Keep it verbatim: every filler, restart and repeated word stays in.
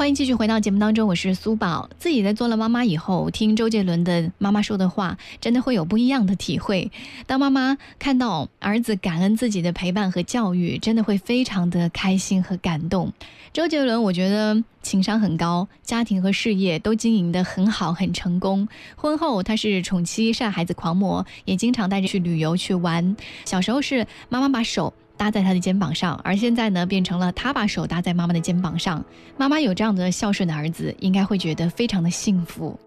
欢迎继续回到节目当中，我是苏宝。自己在做了妈妈以后，听周杰伦的妈妈说的话，真的会有不一样的体会。当妈妈看到儿子感恩自己的陪伴和教育，真的会非常的开心和感动。周杰伦我觉得情商很高，家庭和事业都经营得很好很成功。婚后他是宠妻晒孩子狂魔，也经常带着去旅游去玩。小时候是妈妈把手搭在他的肩膀上，而现在呢变成了他把手搭在妈妈的肩膀上。妈妈有这样的孝顺的儿子，应该会觉得非常的幸福。